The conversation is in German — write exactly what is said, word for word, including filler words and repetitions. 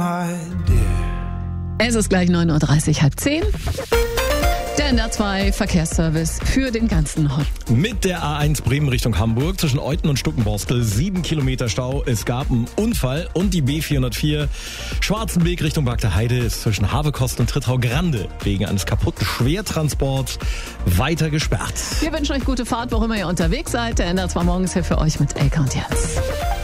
my dear. Es ist gleich neun Uhr dreißig, halb zehn. Der N D R zwei Verkehrsservice für den ganzen Norden. Mit der A eins Bremen Richtung Hamburg zwischen Euten und Stuckenborstel sieben Kilometer Stau. Es gab einen Unfall und die B vierhundertvier Schwarzenweg Richtung Bagda Heide ist zwischen Havekost und Trittau Grande wegen eines kaputten Schwertransports weiter gesperrt. Wir wünschen euch gute Fahrt, wo immer ihr unterwegs seid. Der N D R zwei Morgens hier für euch mit Elke und Jens.